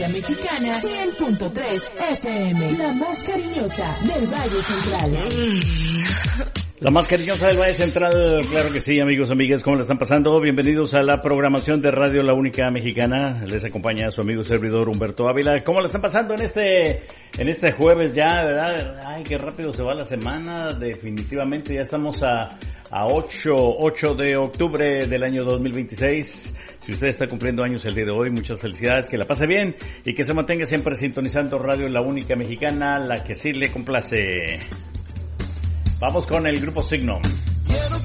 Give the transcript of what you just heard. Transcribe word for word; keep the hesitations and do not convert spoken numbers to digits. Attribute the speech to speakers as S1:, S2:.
S1: única mexicana, cien punto tres F M, la más cariñosa del Valle Central.
S2: La más cariñosa del Valle Central, claro que sí, amigos, amigas, ¿cómo le están pasando? Bienvenidos a la programación de Radio La Única Mexicana. Les acompaña su amigo servidor Humberto Ávila. ¿Cómo le están pasando en este en este jueves ya, verdad? Ay, qué rápido se va la semana. Definitivamente ya estamos a a ocho de octubre del año dos mil veintiséis. Si usted está cumpliendo años el día de hoy, muchas felicidades, que la pase bien y que se mantenga siempre sintonizando Radio La Única Mexicana, la que sí le complace. Vamos con el grupo Signo.